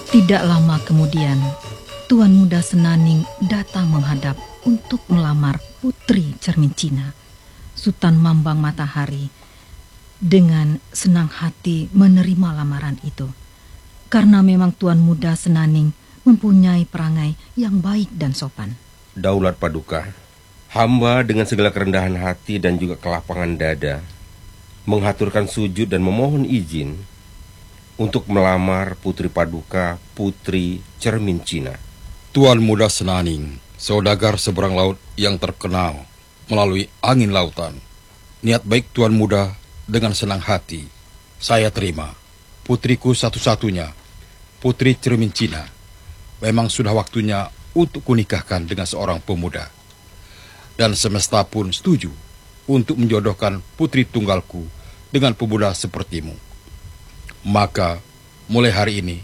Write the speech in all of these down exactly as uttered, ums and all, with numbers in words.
Tidak lama kemudian, Tuan Muda Senaning datang menghadap untuk melamar Putri Cermin Cina. Sultan Mambang Matahari dengan senang hati menerima lamaran itu. Karena memang Tuan Muda Senaning mempunyai perangai yang baik dan sopan. Daulat Paduka, hamba dengan segala kerendahan hati dan juga kelapangan dada menghaturkan sujud dan memohon izin untuk melamar Putri Paduka, Putri Cermin Cina. Tuan Muda Senaning, saudagar seberang laut yang terkenal melalui angin lautan. Niat baik Tuan Muda dengan senang hati saya terima. Putriku satu-satunya, Putri Cermin Cina. Memang sudah waktunya untuk kunikahkan dengan seorang pemuda. Dan semesta pun setuju untuk menjodohkan putri tunggalku dengan pemuda sepertimu. Maka mulai hari ini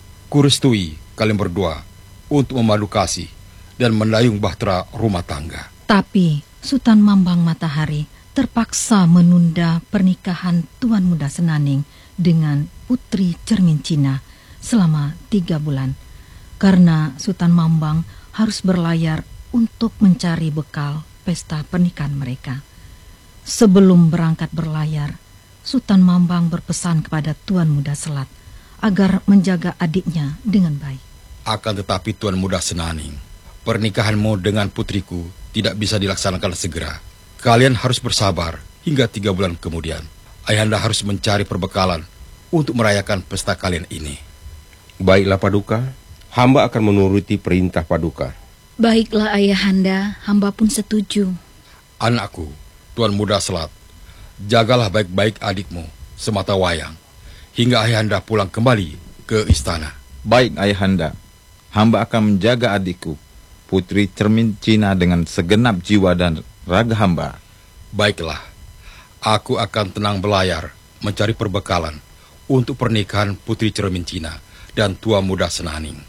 kurestui kalian berdua untuk memadu kasih dan mendayung bahtera rumah tangga. Tapi Sultan Mambang Matahari terpaksa menunda pernikahan Tuan Muda Senaning dengan Putri Cermin Cina selama tiga bulan. Karena Sultan Mambang harus berlayar untuk mencari bekal pesta pernikahan mereka. Sebelum berangkat berlayar, Sultan Mambang berpesan kepada Tuan Muda Selat agar menjaga adiknya dengan baik. Akan tetapi Tuan Muda Senaning, pernikahanmu dengan putriku tidak bisa dilaksanakan segera. Kalian harus bersabar hingga tiga bulan kemudian. Ayahanda harus mencari perbekalan untuk merayakan pesta kalian ini. Baiklah Paduka, hamba akan menuruti perintah Paduka. Baiklah Ayahanda, hamba pun setuju. Anakku, Tuan Muda Selat, jagalah baik-baik adikmu semata wayang hingga Ayahanda pulang kembali ke istana. Baik Ayahanda, hamba akan menjaga adikku, Putri Cermin Cina dengan segenap jiwa dan raga hamba. Baiklah, aku akan tenang berlayar mencari perbekalan untuk pernikahan Putri Cermin Cina dan Tuan Muda Senaning.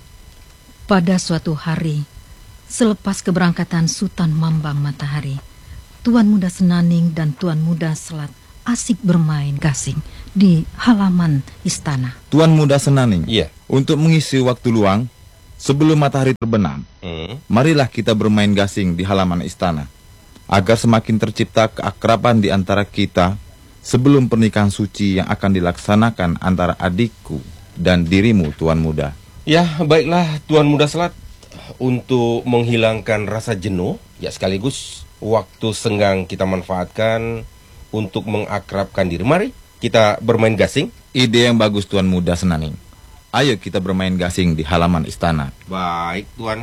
Pada suatu hari, selepas keberangkatan Sultan Mambang Matahari, Tuan Muda Senaning dan Tuan Muda Selat asik bermain gasing di halaman istana. Tuan Muda Senaning, Iya. Untuk mengisi waktu luang sebelum matahari terbenam, Hmm. marilah kita bermain gasing di halaman istana, agar semakin tercipta keakraban di antara kita sebelum pernikahan suci yang akan dilaksanakan antara adikku dan dirimu, Tuan Muda. Ya, baiklah Tuan Muda Selat. Untuk menghilangkan rasa jenuh, ya sekaligus waktu senggang kita manfaatkan untuk mengakrabkan diri. Mari kita bermain gasing. Ide yang bagus, Tuan Muda Senaning. Ayo kita bermain gasing di halaman istana. Baik, Tuan.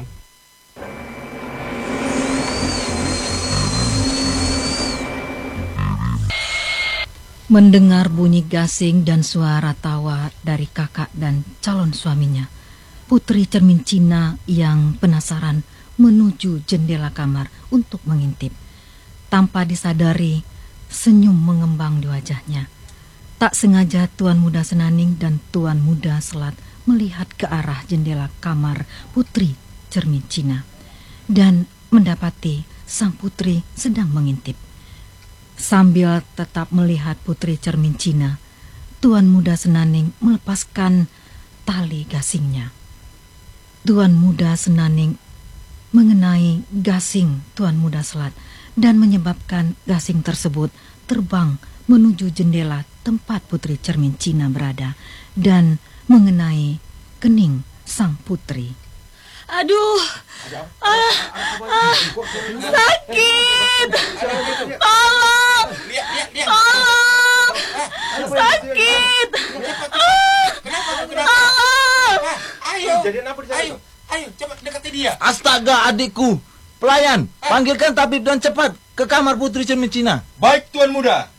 Mendengar bunyi gasing dan suara tawa dari kakak dan calon suaminya, Putri Cermin Cina yang penasaran menuju jendela kamar untuk mengintip. Tanpa disadari, senyum mengembang di wajahnya. Tak sengaja Tuan Muda Senaning dan Tuan Muda Selat melihat ke arah jendela kamar Putri Cermin Cina dan mendapati sang putri sedang mengintip. Sambil tetap melihat Putri Cermin Cina, Tuan Muda Senaning melepaskan tali gasingnya. Tuan Muda Senaning mengenai gasing Tuan Muda Selat dan menyebabkan gasing tersebut terbang menuju jendela tempat Putri Cermin Cina berada dan mengenai kening sang putri. Aduh, ah, ah, sakit, tolong, tolong, sakit, ah, tolong. Ayo, ayo, ayo, cepat dekati dia. Astaga adikku, pelayan, panggilkan tabib dan cepat ke kamar Putri Cermin Cina. Baik Tuan Muda.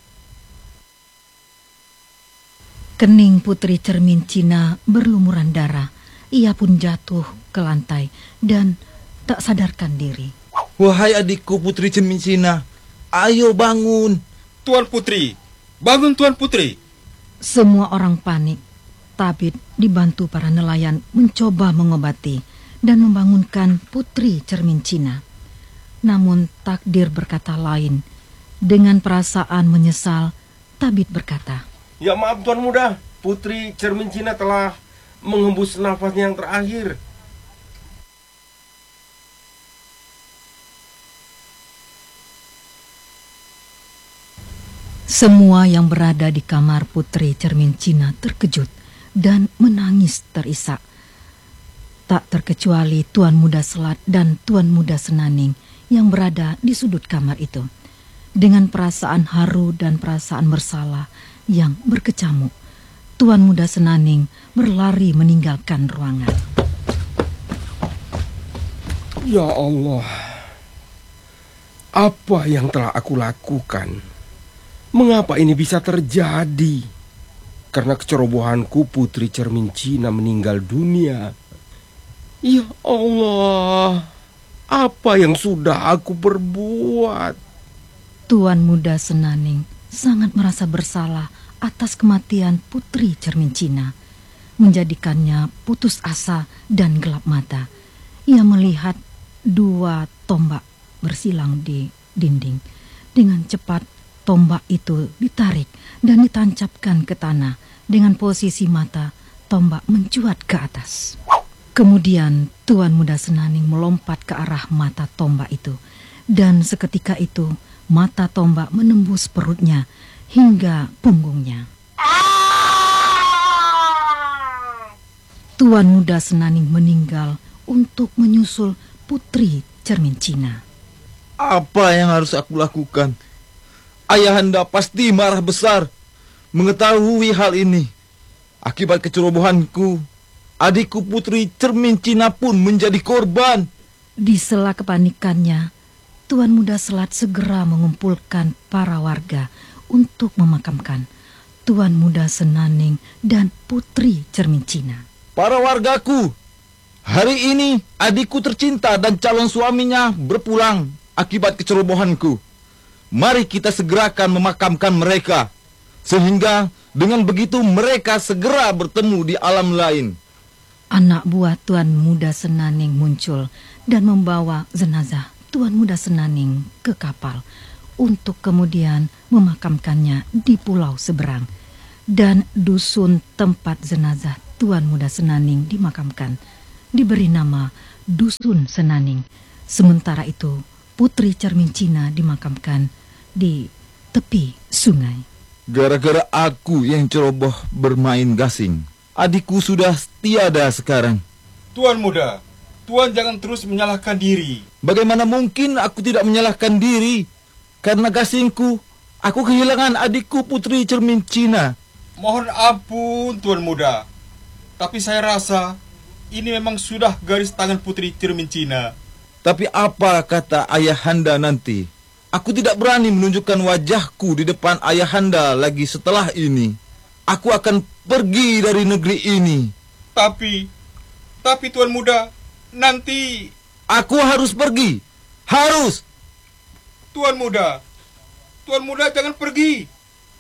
Kening Putri Cermin Cina berlumuran darah. Ia pun jatuh ke lantai dan tak sadarkan diri. Wahai adikku Putri Cermin Cina, ayo bangun. Tuan Putri, bangun Tuan Putri. Semua orang panik. Tabib dibantu para nelayan mencoba mengobati dan membangunkan Putri Cermin Cina. Namun takdir berkata lain. Dengan perasaan menyesal, tabib berkata, Ya maaf Tuan Muda, Putri Cermin Cina telah menghembus nafasnya yang terakhir. Semua yang berada di kamar Putri Cermin Cina terkejut dan menangis terisak. Tak terkecuali Tuan Muda Selat dan Tuan Muda Senaning yang berada di sudut kamar itu. Dengan perasaan haru dan perasaan bersalah yang berkecamuk, Tuan Muda Senaning berlari meninggalkan ruangan. Ya Allah, apa yang telah aku lakukan? Mengapa ini bisa terjadi? Karena kecerobohanku Putri Cermin Cina meninggal dunia. Ya Allah, apa yang sudah aku perbuat? Tuan Muda Senaning sangat merasa bersalah atas kematian Putri Cermin Cina, menjadikannya putus asa dan gelap mata. Ia melihat dua tombak bersilang di dinding. Dengan cepat tombak itu ditarik dan ditancapkan ke tanah. Dengan posisi mata, tombak mencuat ke atas. Kemudian Tuan Muda Senaning melompat ke arah mata tombak itu. Dan seketika itu, mata tombak menembus perutnya hingga punggungnya. Tuan Muda Senaning meninggal untuk menyusul Putri Cermin Cina. Apa yang harus aku lakukan? Ayahanda pasti marah besar mengetahui hal ini. Akibat kecerobohanku, adikku Putri Cermin Cina pun menjadi korban. Di sela kepanikannya, Tuan Muda Selat segera mengumpulkan para warga untuk memakamkan Tuan Muda Senaning dan Putri Cermin Cina. Para wargaku, hari ini adikku tercinta dan calon suaminya berpulang akibat kecerobohanku. Mari kita segerakan memakamkan mereka, sehingga dengan begitu mereka segera bertemu di alam lain. Anak buah Tuan Muda Senaning muncul dan membawa jenazah Tuan Muda Senaning ke kapal untuk kemudian memakamkannya di pulau seberang. Dan dusun tempat jenazah Tuan Muda Senaning dimakamkan diberi nama Dusun Senaning. Sementara itu Putri Cermin Cina dimakamkan di tepi sungai. Gara-gara aku yang ceroboh bermain gasing, adikku sudah tiada sekarang. Tuan Muda, Tuan jangan terus menyalahkan diri. Bagaimana mungkin aku tidak menyalahkan diri? Karena gasingku, aku kehilangan adikku Putri Cermin Cina. Mohon ampun Tuan Muda, tapi saya rasa ini memang sudah garis tangan Putri Cermin Cina. Tapi apa kata ayahanda nanti? Aku tidak berani menunjukkan wajahku di depan ayahanda lagi setelah ini. Aku akan pergi dari negeri ini. Tapi, tapi Tuan Muda, nanti... Aku harus pergi. Harus. Tuan Muda, Tuan Muda jangan pergi.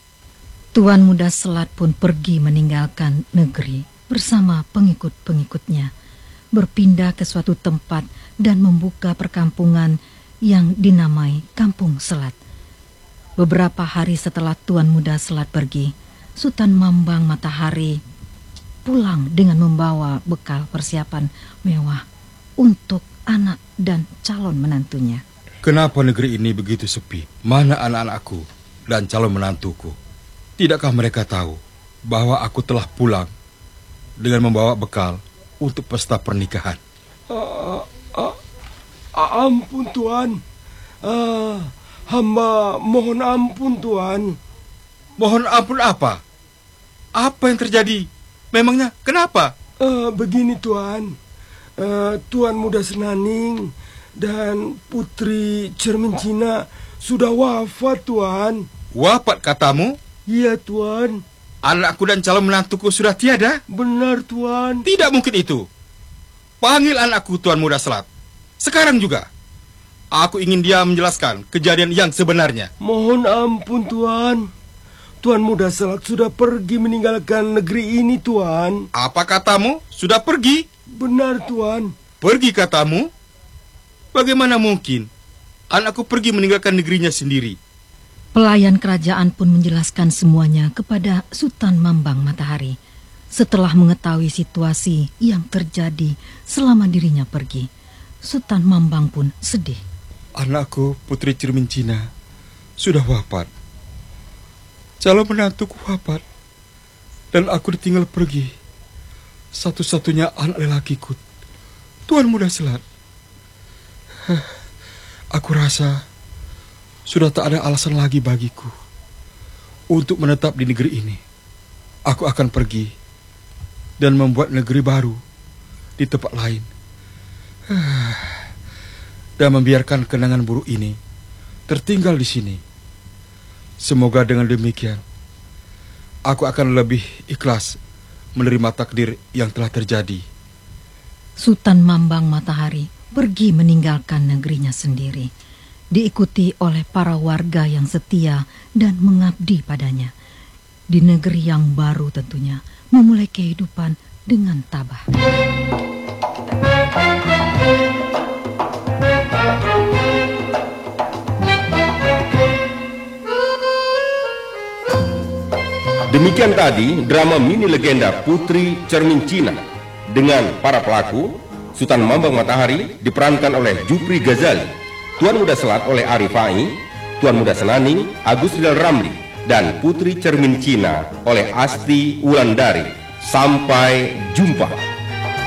Tuan Muda Selat pun pergi meninggalkan negeri bersama pengikut-pengikutnya, berpindah ke suatu tempat dan membuka perkampungan yang dinamai Kampung Selat. Beberapa hari setelah Tuan Muda Selat pergi, Sultan Mambang Matahari pulang dengan membawa bekal persiapan mewah untuk anak dan calon menantunya. Kenapa negeri ini begitu sepi? Mana anak-anakku dan calon menantuku? Tidakkah mereka tahu bahwa aku telah pulang dengan membawa bekal untuk pesta pernikahan? Uh, uh, ampun Tuan, uh, hamba mohon ampun Tuan. Mohon ampun apa? Apa yang terjadi? Memangnya kenapa? Uh, begini Tuan, uh, Tuan Muda Senaning dan Putri Cermin Cina sudah wafat Tuan. Wafat katamu? Iya Tuan. Anakku dan calon menantuku sudah tiada? Benar Tuan. Tidak mungkin itu. Panggil anakku Tuan Muda Selat. Sekarang juga. Aku ingin dia menjelaskan kejadian yang sebenarnya. Mohon ampun Tuan. Tuan Muda Selat sudah pergi meninggalkan negeri ini Tuan. Apa katamu? Sudah pergi? Benar Tuan. Pergi katamu? Bagaimana mungkin anakku pergi meninggalkan negerinya sendiri? Pelayan kerajaan pun menjelaskan semuanya kepada Sultan Mambang Matahari. Setelah mengetahui situasi yang terjadi selama dirinya pergi, Sultan Mambang pun sedih. Anakku, Putri Cermin Cina, sudah wafat. Calon menantuku wafat, dan aku ditinggal pergi. Satu-satunya anak lelakiku, Tuan Muda Selat. Aku rasa sudah tak ada alasan lagi bagiku untuk menetap di negeri ini. Aku akan pergi dan membuat negeri baru di tempat lain, dan membiarkan kenangan buruk ini tertinggal di sini. Semoga dengan demikian aku akan lebih ikhlas menerima takdir yang telah terjadi. Sultan Mambang Matahari pergi meninggalkan negerinya sendiri, diikuti oleh para warga yang setia dan mengabdi padanya. Di negeri yang baru tentunya, memulai kehidupan dengan tabah. Demikian tadi drama mini legenda Putri Cermin Cina dengan para pelaku Sultan Mambang Matahari diperankan oleh Jupri Ghazali, Tuan Muda Selat oleh Arif Fai, Tuan Muda Senaning Agus Rizal Ramli, dan Putri Cermin Cina oleh Asti Wulandari. Sampai jumpa.